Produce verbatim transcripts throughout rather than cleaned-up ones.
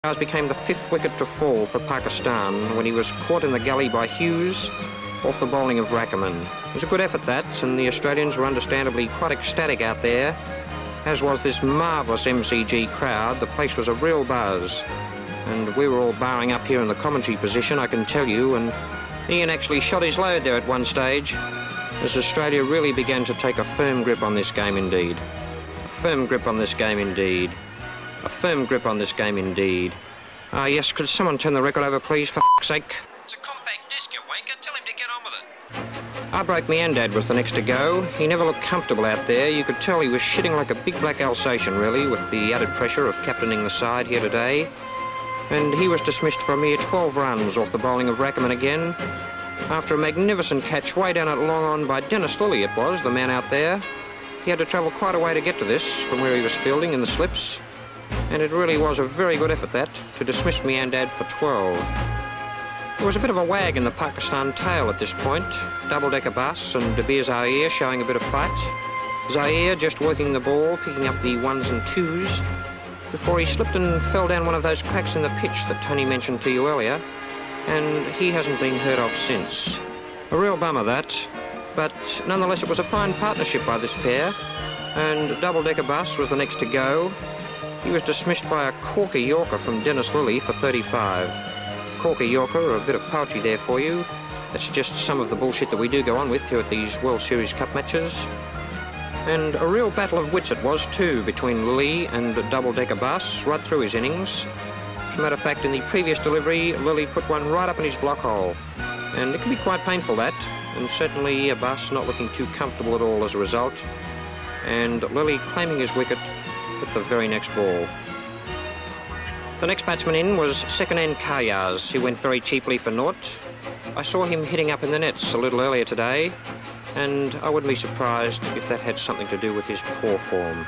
became the fifth wicket to fall for Pakistan when he was caught in the gully by Hughes off the bowling of Rackerman. It was a good effort, that, and the Australians were understandably quite ecstatic out there, as was this marvellous M C G crowd. The place was a real buzz, and we were all bowing up here in the commentary position, I can tell you, and Ian actually shot his load there at one stage, as Australia really began to take a firm grip on this game indeed. A firm grip on this game indeed. A firm grip on this game indeed. Ah, uh, yes, could someone turn the record over, please, for f***'s sake? It's a compact disc, you wanker. Tell him to get on with it. Arbroak Meandad was the next to go. He never looked comfortable out there. You could tell he was shitting like a big black Alsatian, really, with the added pressure of captaining the side here today. And he was dismissed for a mere twelve runs off the bowling of Rackerman again, after a magnificent catch way down at long on by Dennis Lilly, it was, the man out there. He had to travel quite a way to get to this from where he was fielding in the slips. And it really was a very good effort, that, to dismiss Meandad for twelve. There was a bit of a wag in the Pakistan tail at this point. Double-decker Bass and Dabir Zaire showing a bit of fight. Zaire just working the ball, picking up the ones and twos, before he slipped and fell down one of those cracks in the pitch that Tony mentioned to you earlier, and he hasn't been heard of since. A real bummer, that, but nonetheless it was a fine partnership by this pair, and Double-decker Bass was the next to go. He was dismissed by a corker Yorker from Dennis Lilly for thirty-five. Corker Yorker, a bit of poetry there for you. That's just some of the bullshit that we do go on with here at these World Series Cup matches. And a real battle of wits it was too, between Lilly and Double-decker Bass, right through his innings. As a matter of fact, in the previous delivery, Lilly put one right up in his block hole. And it can be quite painful, that, and certainly Bass not looking too comfortable at all as a result. And Lilly claiming his wicket at the very next ball. The next batsman in was Sekonen Karyas, who went very cheaply for naught. I saw him hitting up in the nets a little earlier today, and I wouldn't be surprised if that had something to do with his poor form.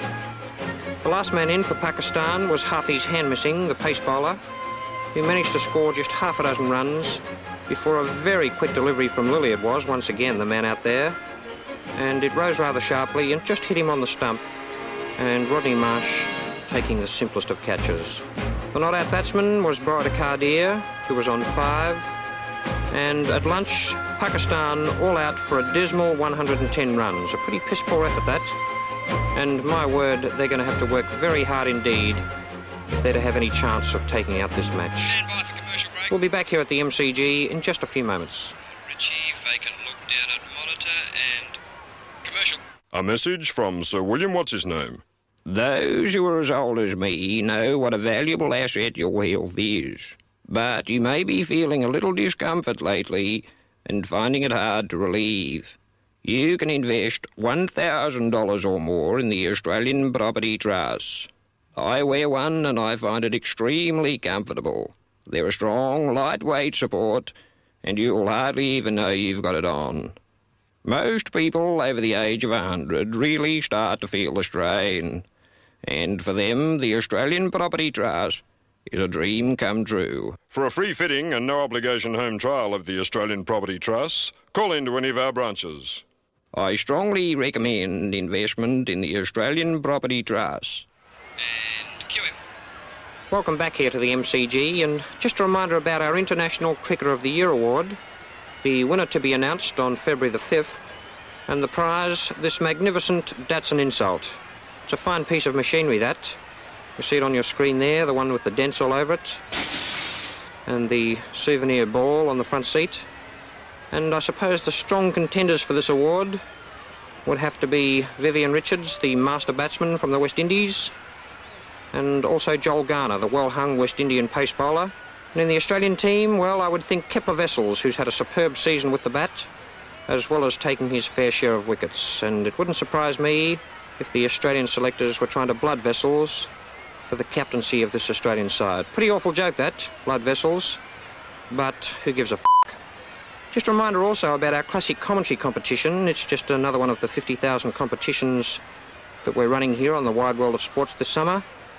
The last man in for Pakistan was Hafiz Handmissing, the pace bowler, who managed to score just half a dozen runs before a very quick delivery from Lilly it was, once again the man out there, and it rose rather sharply and just hit him on the stump, and Rodney Marsh taking the simplest of catches. The not-out batsman was Borat Kadir, who was on five, and at lunch, Pakistan all out for a dismal one hundred ten runs. A pretty piss-poor effort, that. And my word, they're going to have to work very hard indeed if they're to have any chance of taking out this match. Stand by for commercial break. We'll be back here at the M C G in just a few moments. Richie, vacant look down at monitor and commercial. A message from Sir William What's-His-Name. Those who are as old as me know what a valuable asset your health is. But you may be feeling a little discomfort lately and finding it hard to relieve. You can invest one thousand dollars or more in the Australian Property Trust. I wear one and I find it extremely comfortable. They're a strong, lightweight support, and you'll hardly even know you've got it on. Most people over the age of one hundred really start to feel the strain, and for them, the Australian Property Trust is a dream come true. For a free fitting and no obligation home trial of the Australian Property Trust, call into any of our branches. I strongly recommend investment in the Australian Property Trust. And cue him. Welcome back here to the M C G, and just a reminder about our International Cricketer of the Year award. The winner to be announced on February the fifth, and the prize, this magnificent Datsun Insult. It's a fine piece of machinery, that. You see it on your screen there, the one with the dents all over it, and the souvenir ball on the front seat. And I suppose the strong contenders for this award would have to be Vivian Richards, the master batsman from the West Indies, and also Joel Garner, the well-hung West Indian pace bowler. And in the Australian team, well, I would think Kepler Wessels, who's had a superb season with the bat, as well as taking his fair share of wickets. And it wouldn't surprise me if the Australian selectors were trying to blood Wessels for the captaincy of this Australian side. Pretty awful joke, that, blood Wessels, but who gives a f***? Just a reminder also about our classic commentary competition. It's just another one of the fifty thousand competitions that we're running here on the wide world of sports this summer.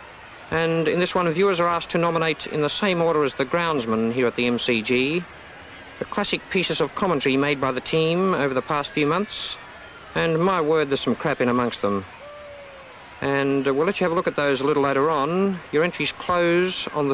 And in this one, viewers are asked to nominate in the same order as the groundsman here at the M C G the classic pieces of commentary made by the team over the past few months, and my word, there's some crap in amongst them. And uh, we'll let you have a look at those a little later on. Your entries close on the